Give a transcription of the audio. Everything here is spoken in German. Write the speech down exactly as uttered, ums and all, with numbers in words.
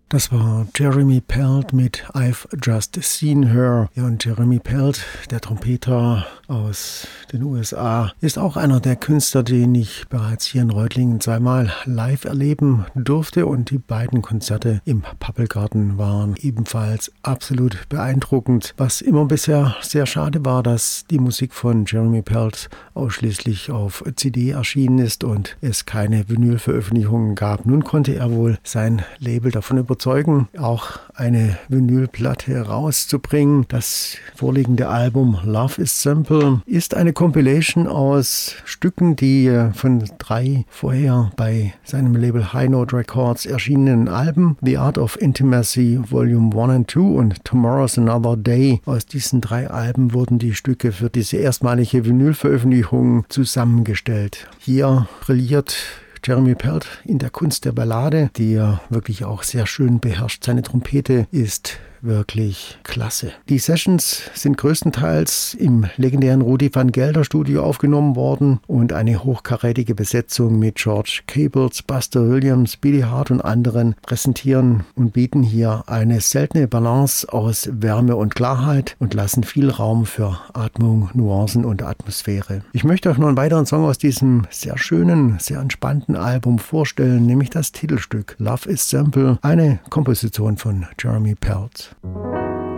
Das war Jeremy Pelt mit I've Just Seen Her. Ja, und Jeremy Pelt, der Trompeter aus den U S A, ist auch einer der Künstler, den ich bereits hier in Reutlingen zweimal live erleben durfte. Und die beiden Konzerte im Pappelgarten waren ebenfalls absolut beeindruckend. Was immer bisher sehr schade war, dass die Musik von Jeremy Pelt ausschließlich auf C D erschienen ist und es keine Vinylveröffentlichungen gab. Nun konnte er wohl sein Label davon überzeugen, auch eine Vinylplatte rauszubringen. Das vorliegende Album Love is Simple ist eine Compilation aus Stücken, die von drei vorher bei seinem Label High Note Records erschienenen Alben, The Art of Intimacy Volume eins and zwei und Tomorrow's Another Day. Aus diesen drei Alben wurden die Stücke für diese erstmalige Vinylveröffentlichung zusammengestellt. Hier brilliert Jeremy Pelt in der Kunst der Ballade, die er wirklich auch sehr schön beherrscht. Seine Trompete ist wirklich klasse. Die Sessions sind größtenteils im legendären Rudi van Gelder Studio aufgenommen worden und eine hochkarätige Besetzung mit George Cables, Buster Williams, Billy Hart und anderen präsentieren und bieten hier eine seltene Balance aus Wärme und Klarheit und lassen viel Raum für Atmung, Nuancen und Atmosphäre. Ich möchte euch noch einen weiteren Song aus diesem sehr schönen, sehr entspannten Album vorstellen, nämlich das Titelstück Love is Simple, eine Komposition von Jeremy Pelt.